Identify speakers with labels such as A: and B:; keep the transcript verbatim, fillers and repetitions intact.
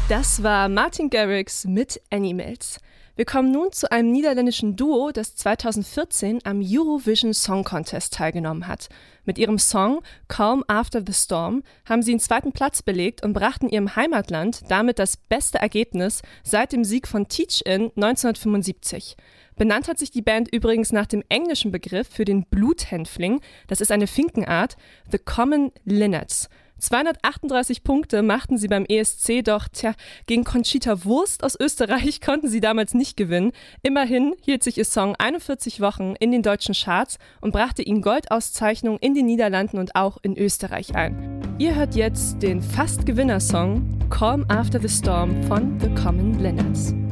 A: Das war Martin Garrix mit Animals. Wir kommen nun zu einem niederländischen Duo, das zweitausendvierzehn am Eurovision Song Contest teilgenommen hat. Mit ihrem Song Calm After the Storm haben sie den zweiten Platz belegt und brachten ihrem Heimatland damit das beste Ergebnis seit dem Sieg von Teach-In neunzehnhundertfünfundsiebzig. Benannt hat sich die Band übrigens nach dem englischen Begriff für den Bluthänfling, das ist eine Finkenart, The Common Linnets. zweihundertachtunddreißig Punkte machten sie beim E S C, doch tja, gegen Conchita Wurst aus Österreich konnten sie damals nicht gewinnen. Immerhin hielt sich ihr Song einundvierzig Wochen in den deutschen Charts und brachte ihnen Goldauszeichnungen in den Niederlanden und auch in Österreich ein. Ihr hört jetzt den Fast-Gewinner-Song Calm After the Storm von The Common Linnets.